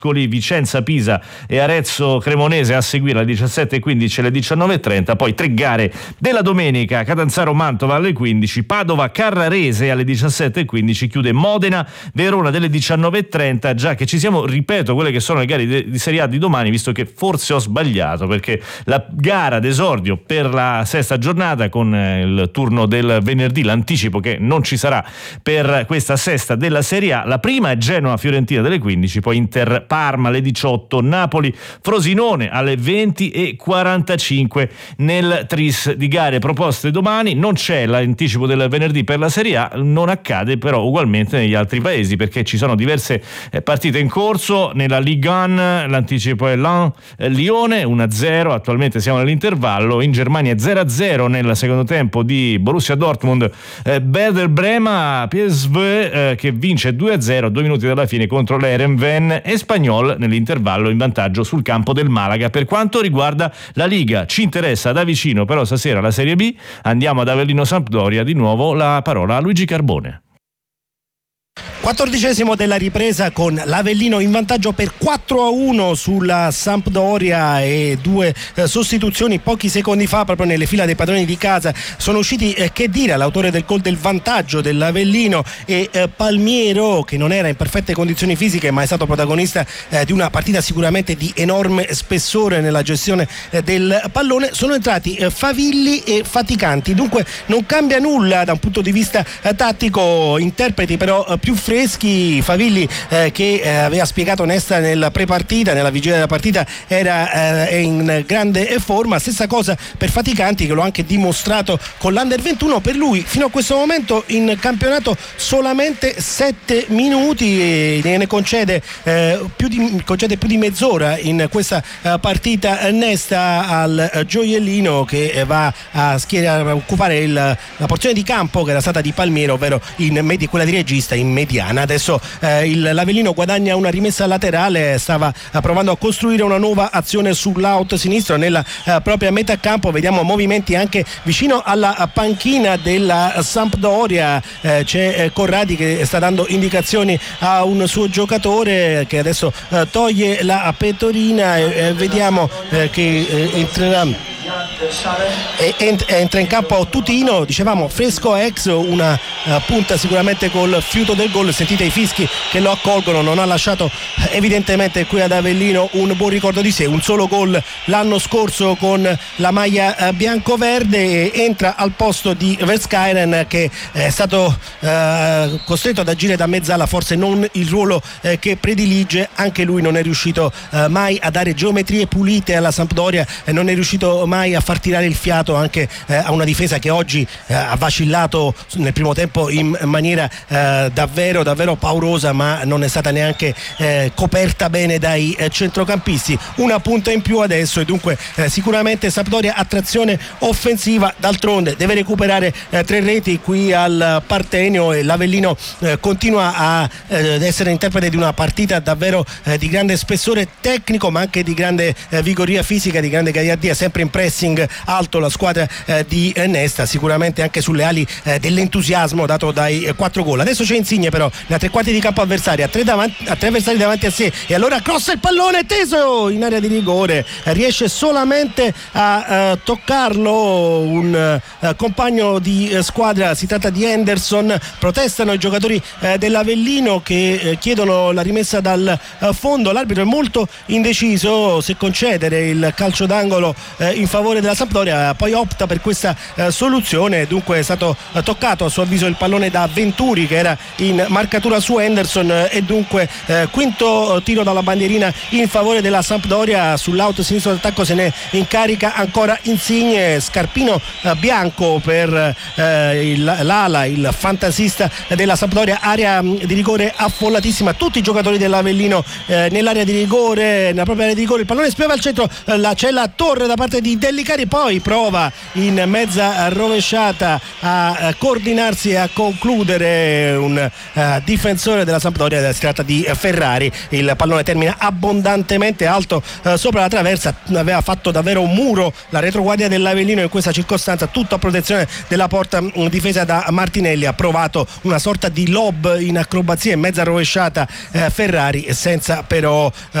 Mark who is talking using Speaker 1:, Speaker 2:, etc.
Speaker 1: Vicenza, Pisa e Arezzo Cremonese a seguire alle 17:15 e alle 19:30, poi 3 gare della domenica: Catanzaro Mantova alle 15, Padova Carrarese alle 17:15, chiude Modena Verona delle 19:30. Già che ci siamo, ripeto quelle che sono le gare di Serie A di domani, visto che forse ho sbagliato, perché la gara d'esordio per la sesta giornata con il turno del venerdì, l'anticipo che non ci sarà per questa sesta della Serie A, la prima è Genoa Fiorentina delle 15, poi Inter Parma alle 18, Napoli Frosinone alle 20:45. Nel tris di gare proposte domani non c'è l'anticipo del venerdì per la Serie A, non accade però ugualmente negli altri paesi, perché ci sono diverse partite in corso. Nella Ligue 1 l'anticipo è Lione 1-0, attualmente siamo nell'intervallo. In Germania 0-0 nel secondo tempo di Borussia Dortmund Werder Brema, PSV che vince 2-0 a 2 minuti dalla fine contro l'Erenven, e Spagnol nell'intervallo in vantaggio sul campo del Malaga. Per quanto riguarda la Liga ci interessa da vicino però stasera la Serie B, andiamo ad Avellino Sampdoria, di nuovo la parola a Luigi Carbone.
Speaker 2: 14° della ripresa con l'Avellino in vantaggio per 4-1 sulla Sampdoria, e 2 sostituzioni pochi secondi fa proprio nelle fila dei padroni di casa sono usciti che dire l'autore del gol del vantaggio dell'Avellino e Palmiero, che non era in perfette condizioni fisiche ma è stato protagonista di una partita sicuramente di enorme spessore nella gestione del pallone. Sono entrati Favilli e Faticanti, dunque non cambia nulla da un punto di vista tattico, interpreti però più freschi. Favilli che aveva spiegato Nesta nella prepartita, nella vigilia della partita, era in grande forma. Stessa cosa per Faticanti, che l'ho anche dimostrato con l'Under 21. Per lui fino a questo momento in campionato solamente 7 minuti e ne concede più di mezz'ora in questa partita Nesta al gioiellino, che va a occupare la porzione di campo che era stata di Palmiero, ovvero quella di regista in mediana. Adesso l'Avellino guadagna una rimessa laterale, stava provando a costruire una nuova azione sull'out sinistro nella propria metà campo. Vediamo movimenti anche vicino alla panchina della Sampdoria, c'è Corradi che sta dando indicazioni a un suo giocatore che adesso toglie la pettorina e vediamo che entra in campo Tutino, dicevamo fresco ex, una punta sicuramente col fiuto del gol. Sentite i fischi che lo accolgono, non ha lasciato evidentemente qui ad Avellino un buon ricordo di sé, un solo gol l'anno scorso con la maglia bianco-verde, e entra al posto di Verskeiren, che è stato costretto ad agire da mezzala, forse non il ruolo che predilige. Anche lui non è riuscito mai a dare geometrie pulite alla Sampdoria, non è riuscito mai a far tirare il fiato anche a una difesa che oggi ha vacillato nel primo tempo in maniera davvero paurosa, ma non è stata neanche coperta bene dai centrocampisti. Una punta in più adesso, e dunque sicuramente Sampdoria a trazione offensiva. D'altronde deve recuperare 3 reti qui al Partenio, e l'Avellino continua ad essere interprete di una partita davvero di grande spessore tecnico, ma anche di grande vigoria fisica, di grande gaiardia, sempre in pressing alto la squadra di Nesta, sicuramente anche sulle ali dell'entusiasmo dato dai 4 gol. Adesso c'è Insigne però da 3 quarti di campo avversari, a 3 avversari davanti a sé, e allora crossa il pallone teso in area di rigore, riesce solamente a toccarlo un compagno di squadra, si tratta di Henderson. Protestano i giocatori dell'Avellino che chiedono la rimessa dal fondo. L'arbitro è molto indeciso se concedere il calcio d'angolo in favore della Sampdoria, poi opta per questa soluzione. Dunque è stato toccato a suo avviso il pallone da Venturi, che era in marcatura su Henderson, e dunque quinto tiro dalla bandierina in favore della Sampdoria. Sull'out sinistro d'attacco se ne incarica ancora Insigne, scarpino bianco per l'ala, il fantasista della Sampdoria. Area di rigore affollatissima, tutti i giocatori dell'Avellino nell'area di rigore, nella propria area di rigore. Il pallone spiova al centro, c'è la torre da parte di Delli Carico, Ferrari, poi prova in mezza rovesciata a coordinarsi e a concludere un difensore della Sampdoria. Si tratta di Ferrari, il pallone termina abbondantemente alto sopra la traversa, aveva fatto davvero un muro la retroguardia dell'Avellino in questa circostanza, tutto a protezione della porta difesa da Martinelli. Ha provato una sorta di lob in acrobazia in mezza rovesciata Ferrari, senza però